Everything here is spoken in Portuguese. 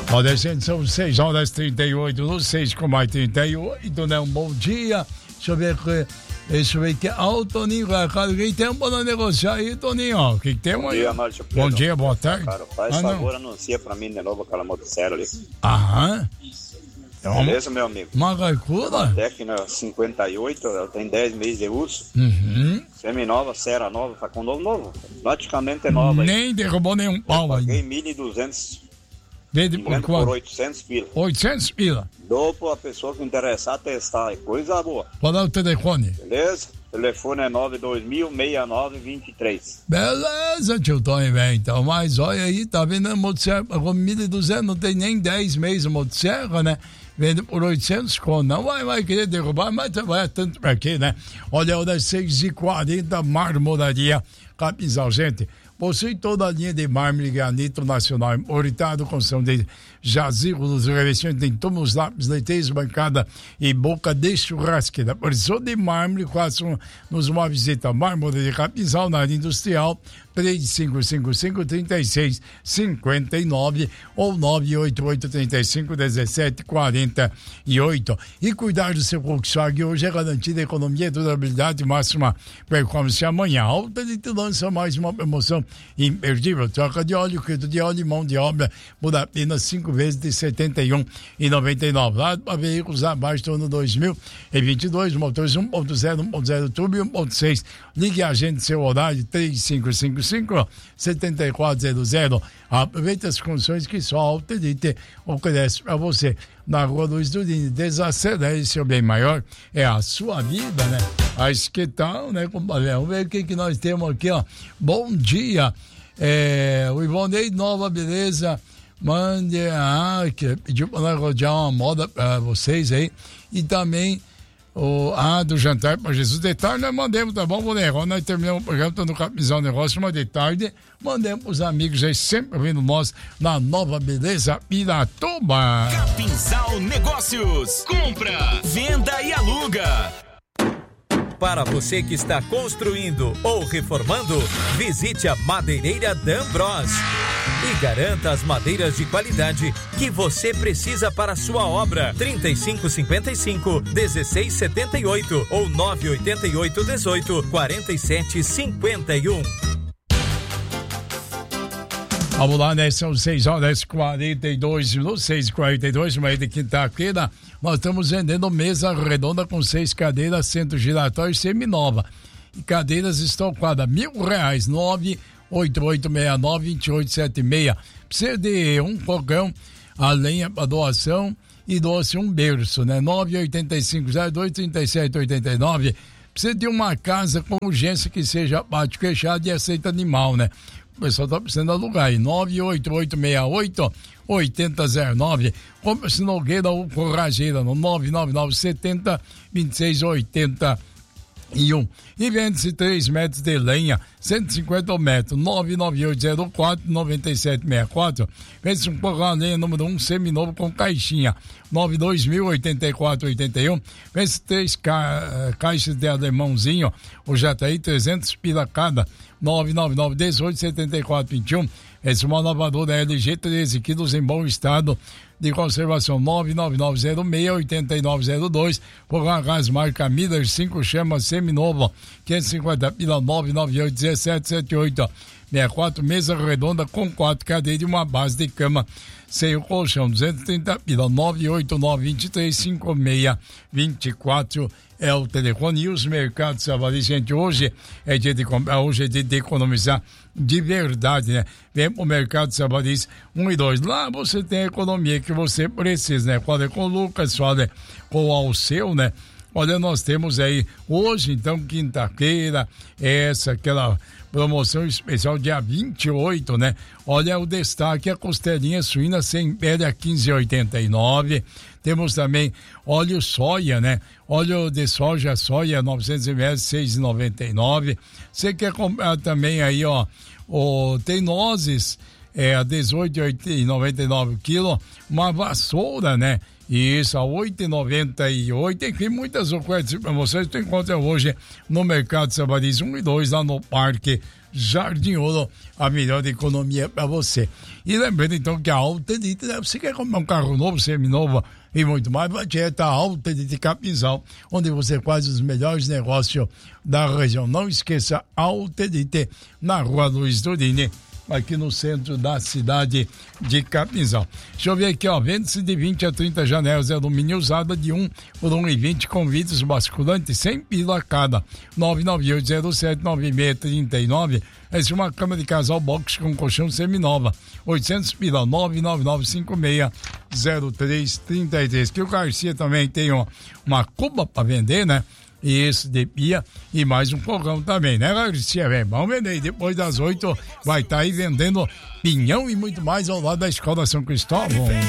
Olha, gente, são 6h38, no 6h38, né? Um bom dia. Deixa eu ver que. O Toninho, cara, o que tem para negociar aí, Toninho? O que tem aí? Bom dia, Márcio Pedro. Bom dia, boa tarde. Cara, faz favor, anuncia pra mim de novo aquela motosserra ali. Aham. Beleza, meu amigo? Uma calcula? Tecna 58, ela tem 10 meses de uso. Semi-nova, serra nova, tá com novo. Praticamente é nova. Nem derrubou nenhum pau aí. Paguei 1.200. Vende por quanto? Por 800 pila. 800 pila. Dou pra pessoa que interessar testar, é coisa boa. Qual é o telefone? Beleza? O telefone é 92000-6923. Beleza, tio Tony, velho. Então, mas olha aí, tá vendo a motosserra com 1.200, não tem nem 10 meses a motosserra, né? Vende por 800 conto. Não vai querer derrubar, mas vai tanto pra quê, né? Olha, o das 6h40, Marmoraria Capinzal. Gente, possui toda a linha de mármore, granito nacional, oritado, construção de jazigos, revestimentos em túmulos, lápis, leiteiros, bancada e boca de churrasqueira. Precisou de mármore, nos uma visita. Marmoraria Capinzal, na área industrial, 3555-3659 ou 988-35-1748. E cuidar do seu Volkswagen hoje é garantida economia, durabilidade máxima performance. Amanhã, Alta de lança mais uma promoção imperdível. Troca de óleo, crédito de óleo e mão de obra por apenas 5 vezes de R$ 71,99. Lá para veículos abaixo do ano 2022, motores 1.0, 1.0 turbo e 1.6. Ligue a gente, seu horário 3555-7400. Aproveite as condições que só a Alta Elite oferece para você. Na Rua Luiz Durini, desacelere seu bem maior, é a sua vida, né? Mas que tal, né, compadre? Vamos ver o que nós temos aqui, ó. Bom dia, o Ivonei Nova Beleza, mande, que pediu para nós rodear uma moda para vocês aí, e também do jantar para Jesus. De tarde nós mandemos, tá bom, Boneiro? Nós terminamos o programa, tô no Capinzal Negócio, mas de tarde mandemos os amigos aí, sempre vindo nós na Nova Beleza Piratuba. Capinzal Negócios, compra, venda e aluga. Para você que está construindo ou reformando, visite a Madeireira D'Ambros e garanta as madeiras de qualidade que você precisa para a sua obra. 3555-1678 ou 988-18-4751. Vamos lá, né? São 6h42 minutos, 6h42, manhã de quinta-feira. Nós estamos vendendo mesa redonda com 6 cadeiras, centro giratório seminova. E cadeiras estocadas, R$1.000, 98869-2876. Precisa de um fogão, a lenha para doação e doa-se um berço, né? 985-02-3789. Precisa de uma casa com urgência que seja pátio fechado e aceita animal, né? O pessoal está precisando alugar aí, 98868-8009. Compre-se Nogueira ou Corrageira no 99970-2681. E vende-se 3 metros de lenha, 150 metros, 99804-9764. Vende-se um fogão a lenha número 1, seminovo com caixinha, 9208481. Vende-se 3 caixas de alemãozinho, o Jataí, 300 pila cada, 999-187421. Esse é uma lavadora LG, 13 quilos em bom estado de conservação, 99006-8902. Fogão a gás marca Miller, 5 chamas seminovo, 550 pila, 998-177864. Mesa redonda com 4 cadeiras e uma base de cama sem o colchão, 230 pila, 989-235624 é o telefone. E os mercados Savali, gente, hoje é dia de comprar, hoje é dia de economizar de verdade, né? Vem pro Mercado Sabaris 1 e 2. Lá você tem a economia que você precisa, né? Fala com o Lucas, fala com o Alceu, né? Olha, nós temos aí hoje, então, quinta-feira, aquela promoção especial dia 28, né? Olha o destaque, a costelinha suína sem pele a 15,89. Temos também óleo soia, né? Óleo de soja 900 ml, 6,99. Você quer comprar também aí, tem nozes, a 18,99 quilo, uma vassoura, né? Isso, a 8,98. Enfim, muitas ofertas para vocês. Tu encontra hoje no Mercado Sabaris 1 e 2, lá no Parque Jardim Ouro, a melhor economia para você. E lembrando então que a Alta Elite, né? Você quer comprar um carro novo, seminovo e muito mais, vai direto à Alta Elite Capinzal, onde você faz os melhores negócios da região. Não esqueça, Alta Elite, na rua Luiz Durini, aqui no centro da cidade de Capinzal. Deixa eu ver aqui, ó, vende-se de 20 a 30 janelas de alumínio usada de 1 por 1,20 com vidros basculantes, 100 pila cada, 998079639. Essa é uma cama de casal box com colchão seminova, 800 pila, 999560333. Que o Garcia também tem uma cuba para vender, né? E esse de pia e mais um fogão também, né, Garcia? Vamos vender. Depois das 8 vai estar aí vendendo pinhão e muito mais ao lado da Escola São Cristóvão.